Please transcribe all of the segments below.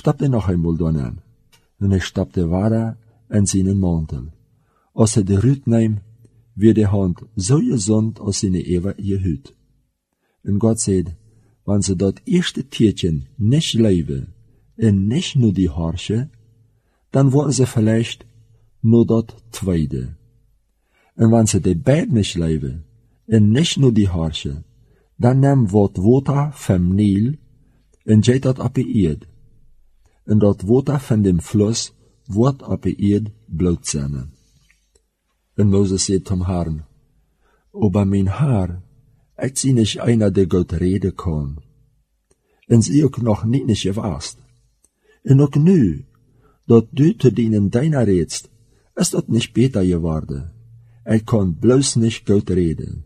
stapte noch einmal aan. En hij stapte weiter in zijn mantel. Als hij de Rüt nahm, wird die Hand so gesund als seine ewige Hüt. Und Gott sagt, wenn sie das erste Tierchen nicht leben, und nicht nur die Harsche, dann wollen sie vielleicht nur das zweite. Und wenn sie die beiden nicht leben, und nicht nur die Harsche, dann nehmen wir das Wasser vom Nil und geht das auf die Erde. Und das Wasser von dem Fluss wird auf die Erde blut sein. Und Moses sagt zum Herrn, aber mein Herr, ich sie nicht einer, der Gott reden kann. Und sie auch noch nicht gewasst. Und auch nu, dat du zu denen deiner redst, ist das nicht besser geworden. Ich kann bloß nicht Gott reden.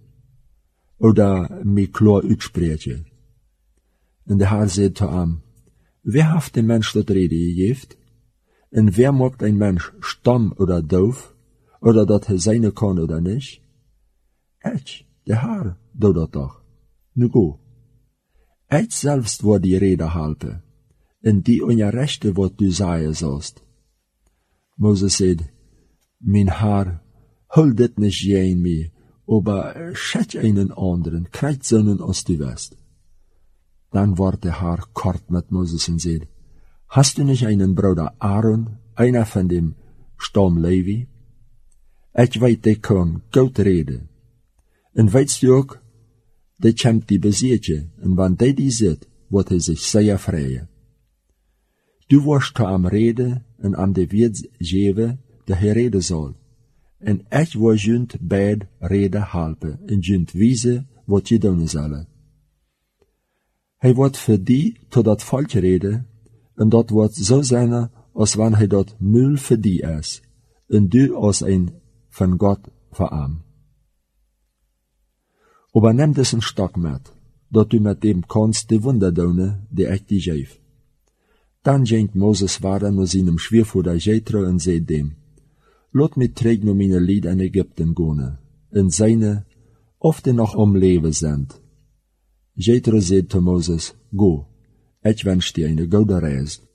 Oder mich klar aussprechen. Und der Herr sagt zu ihm, wer hat dem Mensch das Rede gegeben? Und wer macht ein Mensch stumm oder doof? Oder dat er sein kann oder nicht? Ich, der Herr, doe dat doch. Nu go. Ich selbst wird die Rede halten, und die Unrechte, wat du sagen sollst. Moses sagt, mein Herr, hol dit nicht gegen mich, aber schätz einen anderen, kriegt Sönnen, als du weißt. Dann wird der Herr kort mit Moses und sagt, hast du nicht einen Bruder Aaron, einer von dem Stamm Levi? Ich weet, der kann gut reden. Und weißt du auch, der kommt die Besiege, und wenn der die sieht, wird sich sehr freuen. Du wirst zu ihm reden, und am der wird geben, der er reden soll. Und ich will jünd beid reden halten, und jünd wiese, wat je doen sollen. Hij wird für die tot dat Volk reden, und dat wird so sein, als wenn hij dat Müll für die ist, und du als ein von Gott verarm. Aber nimm diesen Stock mit, dat du mit dem kannst die Wunder tun, die ich dir gebe. Dann ging Moses weiter nach seinem Schwiegervater Jethro und sagt dem, Lot mich trägt nur meine Lied in Ägypten gehen, und seine, oft die noch am Leben sind. Jethro sagt zu Moses, go, ich wünsch dir eine gute Reise.